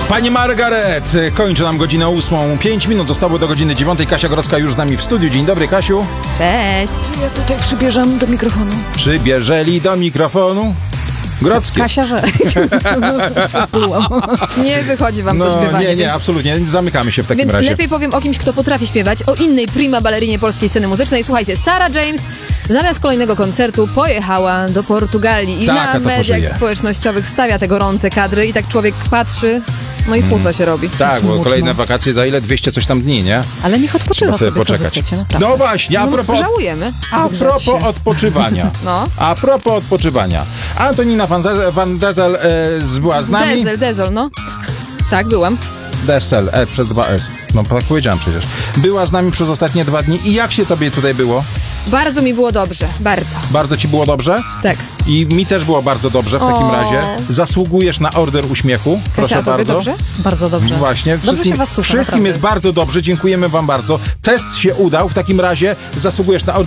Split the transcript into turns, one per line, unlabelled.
Pani Margaret kończy nam godzinę 8. 5 minut zostało do godziny 9. Kasia Grodzka już z nami w studiu. Dzień dobry, Kasiu.
Cześć.
Ja tutaj przybierzam do mikrofonu.
Przybierzeli do mikrofonu Grodzkie.
Kasia, że...
Nie wychodzi wam to śpiewanie.
Nie,
więc...
absolutnie. Zamykamy się w takim
Więc
razie.
lepiej powiem o kimś, kto potrafi śpiewać, o innej prima balerinie polskiej sceny muzycznej. Słuchajcie, Sarah James zamiast kolejnego koncertu pojechała do Portugalii i
Tak, a
na
to
mediach
pożyje.
społecznościowych wstawia te gorące kadry i tak człowiek patrzy, no i smutno się robi.
Tak, bo
Smutno.
kolejne wakacje za ile? 200 coś tam dni, nie?
Ale niech odpoczywa
Trzeba sobie
sobie, co wy
poczekać.
chcecie, naprawdę.
No właśnie, a
No,
propos...
żałujemy.
A propos odpoczywania.
No.
A propos odpoczywania. Antonina Van Dezel była z nami.
Dezel, no. Tak, byłam.
Dessel, przez 2S. No tak powiedziałam przecież. Była z nami przez ostatnie 2 dni. I jak się tobie tutaj było?
Bardzo mi było dobrze, bardzo.
Bardzo ci było dobrze?
Tak.
I mi też było bardzo dobrze w takim razie. Zasługujesz na order uśmiechu. Proszę
Kasia, a tobie
bardzo.
dobrze?
Bardzo dobrze.
Właśnie.
Dobrze się was słucha,
wszystkim
naprawdę.
jest bardzo dobrze. Dziękujemy wam bardzo. Test się udał. W takim razie zasługujesz na order